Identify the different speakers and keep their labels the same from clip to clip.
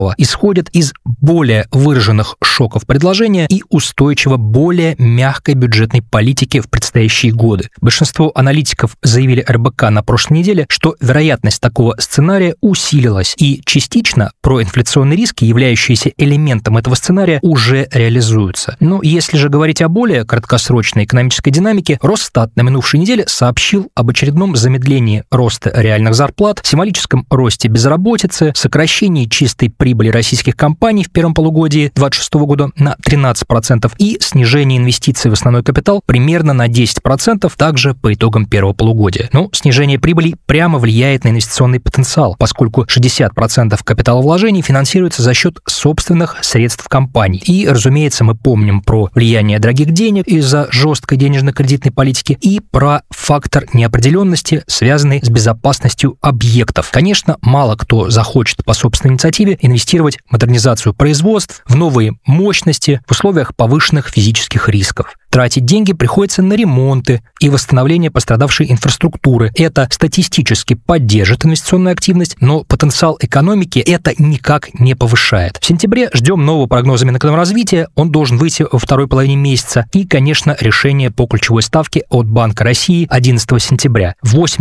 Speaker 1: исходят из более выраженных шоков предложения и устойчиво более мягкой бюджетной политики в предстоящие годы. Большинство аналитиков заявили РБК на прошлой неделе, что вероятность такого сценария усилилась, и частично проинфляционные риски, являющиеся элементом этого сценария, уже реализуются. Но если же говорить о более краткосрочной экономической динамике, Росстат на минувшей неделе сообщил об очередном замедлении роста реальных зарплат, символическом росте безработицы, сокращении чистой прибыли российских компаний в первом полугодии 2026 года на 13% и снижении инвестиций в основной капитал примерно на 10%, также по итогам первого полугодия. Но снижение прибыли прямо влияет на инвестиционный потенциал, поскольку 60% капиталовложений финансируется за счет собственных средств компаний. И, разумеется, мы помним про влияние дорогих денег из-за жесткой денежно-кредитной политики и про фактор неопределенности, связанный с безопасностью объектов. Конечно, мало кто захочет по собственной инициативе инвестировать в модернизацию производств, в новые мощности в условиях повышенных физических рисков. Тратить деньги приходится на ремонты и восстановление пострадавшей инфраструктуры. Это статистически поддержит инвестиционную активность, но потенциал экономики это никак не повышает. В сентябре ждем нового прогноза Минэкономразвития. Он должен выйти во второй половине месяца. И, конечно, решение по ключевой ставке от Банка России 11 сентября.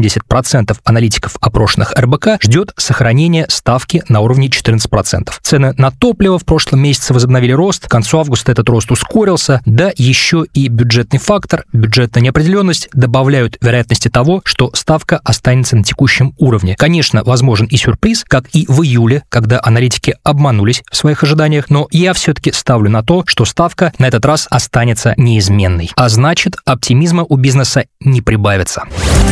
Speaker 1: 80% аналитиков, опрошенных РБК, ждет сохранения ставки на уровне 14%. Цены на топливо в прошлом месяце возобновили рост. К концу августа этот рост ускорился. Да, еще и бюджетный фактор, бюджетная неопределенность добавляют вероятности того, что ставка останется на текущем уровне. Конечно, возможен и сюрприз, как и в июле, когда аналитики обманулись в своих ожиданиях, но я все-таки ставлю на то, что ставка на этот раз останется неизменной. А значит, оптимизма у бизнеса не прибавится.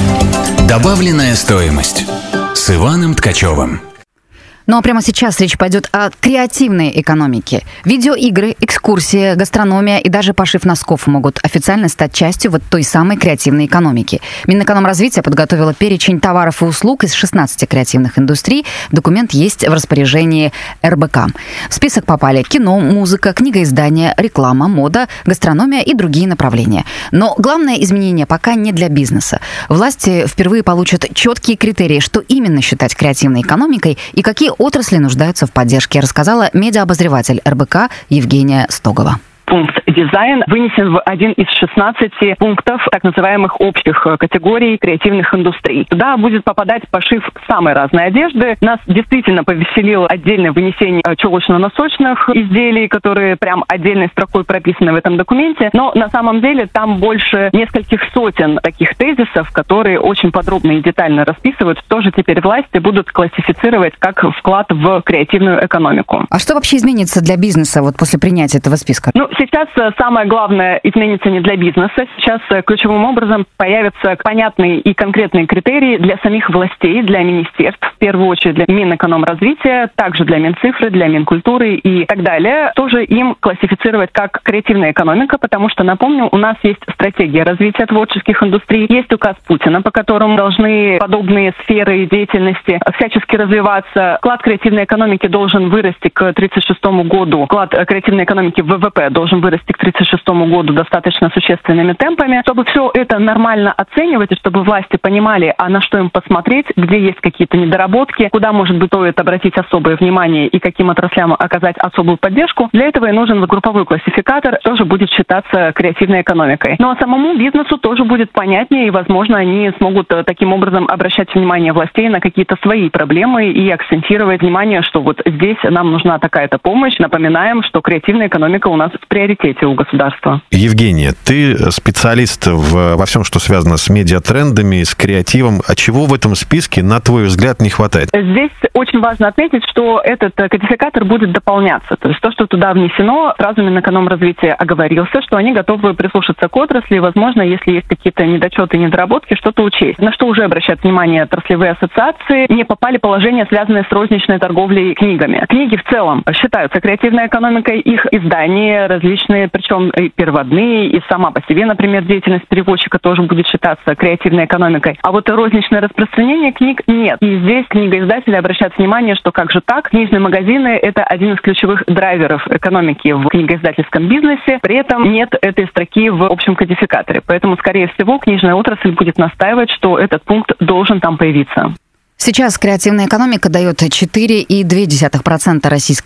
Speaker 2: Добавленная стоимость с Иваном Ткачевым.
Speaker 3: Ну а прямо сейчас речь пойдет о креативной экономике. Видеоигры, экскурсии, гастрономия и даже пошив носков могут официально стать частью вот той самой креативной экономики. Минэкономразвития подготовила перечень товаров и услуг из 16 креативных индустрий. Документ есть в распоряжении РБК. В список попали кино, музыка, книгоиздание, реклама, мода, гастрономия и другие направления. Но главное изменение пока не для бизнеса. Власти впервые получат четкие критерии, что именно считать креативной экономикой и какие отрасли нуждаются в поддержке, рассказала медиаобозреватель РБК Евгения Стогова.
Speaker 4: Пункт «Дизайн» вынесен в один из 16 пунктов так называемых общих категорий креативных индустрий. Туда будет попадать пошив самой разной одежды. Нас действительно повеселило отдельное вынесение чулочно-носочных изделий, которые прям отдельной строкой прописаны в этом документе. Но на самом деле там больше нескольких сотен таких тезисов, которые очень подробно и детально расписывают, что же теперь власти будут классифицировать как вклад в креативную экономику.
Speaker 3: А что вообще изменится для бизнеса вот после принятия этого списка?
Speaker 4: Сейчас самое главное изменится не для бизнеса. Сейчас ключевым образом появятся понятные и конкретные критерии для самих властей, для министерств, в первую очередь для Минэкономразвития, также для Минцифры, для Минкультуры и так далее. Тоже им классифицировать как креативная экономика, потому что, напомню, у нас есть стратегия развития творческих индустрий, есть указ Путина, по которому должны подобные сферы деятельности всячески развиваться. Вклад креативной экономики должен вырасти к 1936 году. Вклад креативной экономики в ВВП должен вырасти к 1936 году достаточно существенными темпами. Чтобы все это нормально оценивать и чтобы власти понимали, а на что им посмотреть, где есть какие-то недоработки, куда, может быть, стоит обратить особое внимание и каким отраслям оказать особую поддержку, для этого и нужен групповой классификатор, тоже будет считаться креативной экономикой. Ну а самому бизнесу тоже будет понятнее, и, возможно, они смогут таким образом обращать внимание властей на какие-то свои проблемы и акцентировать внимание, что вот здесь нам нужна такая-то помощь. Напоминаем, что креативная экономика у нас в приоритете у государства.
Speaker 5: Евгения, ты специалист во всем, что связано с медиатрендами, с креативом. А чего в этом списке, на твой взгляд, не хватает?
Speaker 4: Здесь очень важно отметить, что этот кодификатор будет дополняться. То есть то, что туда внесено, сразу Минэкономразвития оговорился, что они готовы прислушаться к отрасли, и, возможно, если есть какие-то недочеты и недоработки, что-то учесть. На что уже обращают внимание отраслевые ассоциации, не попали положения, связанные с розничной торговлей книгами. Книги в целом считаются креативной экономикой, их издания различные, причем и переводные, и сама по себе, например, деятельность переводчика тоже будет считаться креативной экономикой. А вот розничное распространение книг нет. И здесь книгоиздатели обращают внимание, что как же так? Книжные магазины – это один из ключевых драйверов экономики в книгоиздательском бизнесе. При этом нет этой строки в общем кодификаторе. Поэтому, скорее всего, книжная отрасль будет настаивать, что этот пункт должен там появиться.
Speaker 3: Сейчас креативная экономика дает 4,2% российского